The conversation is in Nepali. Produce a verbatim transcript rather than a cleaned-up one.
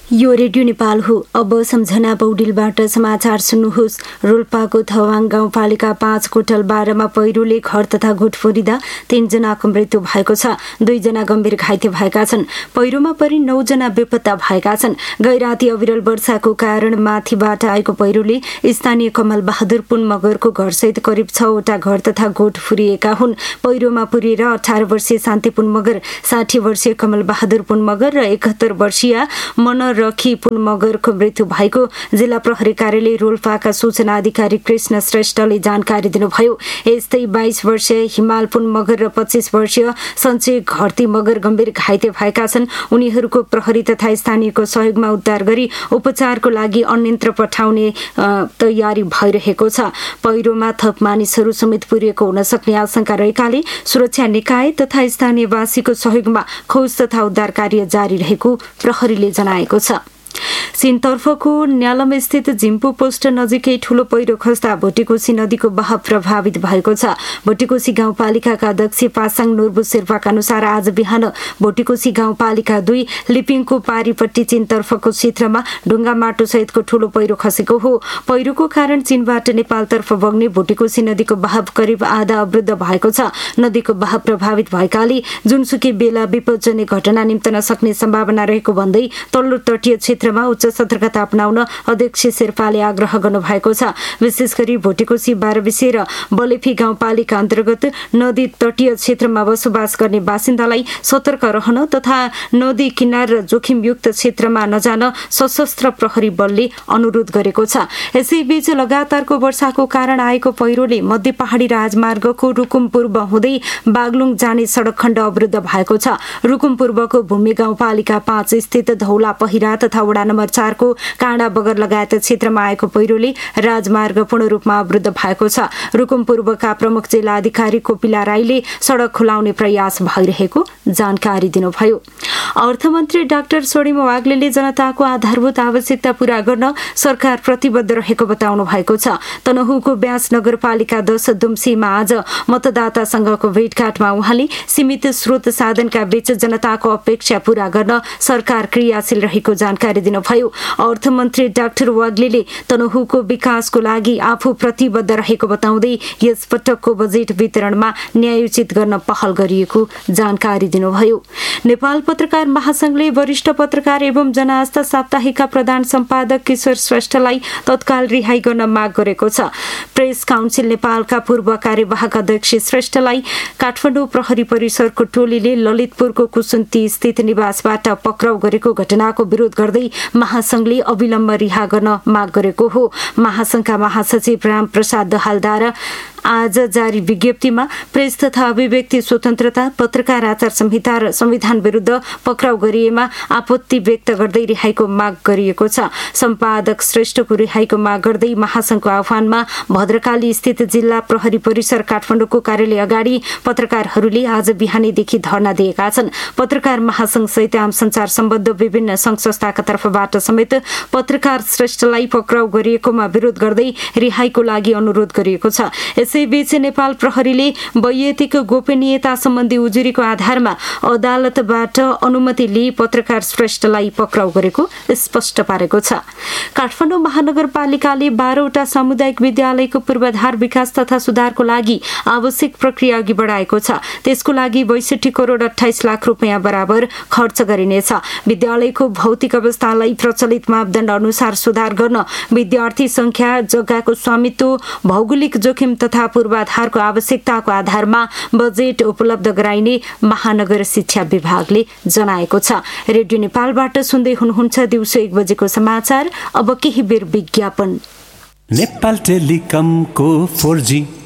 यो रेडियो नेपाल हो। अब सम्झना पौडेलबाट समाचार सुन्नुहोस्। रोल्पाको थवाङ गाउँपालिका पाँच कोटल बाह्रमा पहिरोले घर तथा गोठ फोरिँदा तीनजनाको मृत्यु भएको छ। दुईजना गम्भीर घाइते भएका छन्। पहिरोमा परि नौजना बेपत्ता भएका छन्। गैराती अविरल वर्षाको कारण माथिबाट आएको पहिरोले स्थानीय कमल बहादुर पुन मगरको घरसहित करिब छवटा घर तथा गोठ फुरिएका हुन्। पहिरोमा पुरिएर अठार वर्षीय शान्ति पुन मगर, साठी वर्षीय कमल बहादुर पुन मगर र एकहत्तर वर्षीय मन रखी पुन मगरको मृत्यु भएको जिल्ला प्रहरी कार्यालय रोल्पाका सूचना अधिकारी कृष्ण श्रेष्ठले जानकारी दिनुभयो। यस्तै बाइस वर्षीय हिमाल पुन मगर र पच्चीस वर्षीय सञ्चय घरती मगर गम्भीर घाइते भएका छन्। उनीहरूको प्रहरी तथा स्थानीयको सहयोगमा उद्धार गरी उपचारको लागि अन्यत्र पठाउने तयारी भइरहेको छ। पहिरोमा थप मानिसहरू समेत पुरिएको हुन सक्ने आशंका रहेकाले सुरक्षा निकाय तथा स्थानीयवासीको सहयोगमा खोज तथा उद्धार कार्य जारी रहेको प्रहरीले जनाएको छ। सिनतर्फको न्यालम स्थित झिम्पु पोस्ट नजिकै ठूलो पहिरो खस्दा भोटेकोशी नदीको बहाव प्रभावित भएको छ। भोटेकोशी गाउँपालिकाका अध्यक्ष पासाङ नोर्बु शेर्पाका अनुसार आज बिहान भोटेकोशी गाउँपालिका दुई लिपिङको पारीपट्टि चीनतर्फको क्षेत्रमा ढुङ्गा माटो सहितको ठूलो पहिरो खसेको हो। पहिरोको कारण चीनबाट नेपालतर्फ बग्ने भोटेकोशी नदीको बहाव करिब आधा अवरुद्ध भएको छ। नदीको बहाव प्रभावित भएकाले जुनसुकै बेला विपज्जनक घटना निम्तन सक्ने सम्भावना रहेको भन्दै तल्लो तटीय क्षेत्रमा उच्च सतर्कता अपनाउन अध्यक्ष शेर्पाले आग्रह गर्नुभएको छ। विशेष गरी भोटेकोशी बाह्रविसे र बलेफी गाउँपालिका अन्तर्गत नदी तटीय क्षेत्रमा बसोबास गर्ने बासिन्दालाई सतर्क रहन तथा नदी किनार र जोखिमयुक्त क्षेत्रमा नजान सशस्त्र प्रहरी बलले अनुरोध गरेको छ। यसैबीच लगातारको वर्षाको कारण आएको पहिरोले मध्य पहाडी राजमार्गको रुकुम पूर्व हुँदै बागलुङ जाने सडक खण्ड अवरुद्ध भएको छ। रुकुम पूर्वको भूमि गाउँपालिका पाँच स्थित धौला पहिरा तथा वडा नम्बर चारको काँडा बगर लगायत क्षेत्रमा आएको पहिरोले राजमार्ग पूर्ण रूपमा अवरुद्ध भएको छ। रुकुम पूर्वका प्रमुख जिल्ला अधिकारी कोपिला राईले सडक खुलाउने प्रयास भइरहेको जानकारी दिनुभयो। अर्थमन्त्री डाक्टर सोडिम वाग्लेले जनताको आधारभूत आवश्यकता पूरा गर्न सरकार प्रतिबद्ध रहेको बताउनु भएको छ। तनहुँको ब्यास नगरपालिका दश दुम्सीमा आज मतदातासँगको भेटघाटमा उहाँले सीमित स्रोत साधनका बीच जनताको अपेक्षा पूरा गर्न सरकार क्रियाशील रहेको जानकारी दिनुभयो। अर्थमन्त्री डाक्टर वाग्लेले तनहुँको विकासको लागि आफू प्रतिबद्ध रहेको बताउँदै यस पटकको बजेट वितरणमा न्यायोचित गर्न पहल गरिएको जानकारी दिनुभयो। नेपाल पत्रकार महासंघले वरिष्ठ पत्रकार एवं जनआस्था साप्ताहिकका प्रधान सम्पादक किशोर श्रेष्ठलाई तत्काल रिहाई गर्न माग गरेको छ। प्रेस काउन्सिल नेपालका पूर्व कार्यवाहक अध्यक्ष श्रेष्ठलाई काठमाडौँ प्रहरी परिसरको टोलीले ललितपुरको कुसुन्ती स्थित निवासबाट पक्राउ गरेको घटनाको विरोध गर्दै महासंघले अविलम्ब रिहा गर्न माग गरेको हो। महासंघका महासचिव राम प्रसाद दहालद्वारा आज जारी विज्ञप्तिमा प्रेस तथा अभिव्यक्ति स्वतन्त्रता, पत्रकार आचार संहिता र संविधान विरुद्ध पक्राउ गरिएमा आपत्ति व्यक्त गर्दै रिहाईको माग गरिएको छ। सम्पादक श्रेष्ठको रिहाईको माग गर्दै महासंघको आह्वानमा भद्रकाली स्थित जिल्ला प्रहरी परिसर काठमाडौँको कार्यालय अगाडि पत्रकारहरूले आज बिहानैदेखि धरना दिएका छन्। पत्रकार महासंघ सहित आम संचार सम्बद्ध विभिन्न संघ संस्थाका तर्फबाट समेत पत्रकार श्रेष्ठलाई पक्राउ गरिएकोमा विरोध गर्दै रिहाईको लागि अनुरोध गरिएको छ। यसैबीच नेपाल प्रहरीले वैयक्तिक गोपनीयता सम्बन्धी उजुरीको आधारमा अदालतबाट अनुमति लिई पत्रकार श्रेष्ठलाई पक्राउ गरेको स्पष्ट पारेको छ। काठमाडौँ महानगरपालिकाले बाह्रवटा सामुदायिक विद्यालयको पूर्वाधार विकास तथा सुधारको लागि आवश्यक प्रक्रिया अघि बढाएको छ। त्यसको लागि बैसठी करोड अठाइस लाख रुपियाँ बराबर खर्च गरिनेछ। विद्यालयको भौतिक अवस्थालाई प्रचलित मापदण्ड अनुसार सुधार गर्न विद्यार्थी संख्या, जग्गाको स्वामित्व, भौगोलिक जोखिम तथा पूर्वाधारको आवश्यकताको आधारमा बजेट उपलब्ध गराइने महानगर शिक्षा विभागले जनाएको छ। रेडियो नेपालबाट सुन्दै हुनुहुन्छ दिउँसो एक बजेको समाचार। अब केही बेर विज्ञापन। Nepal टेलिकमको four G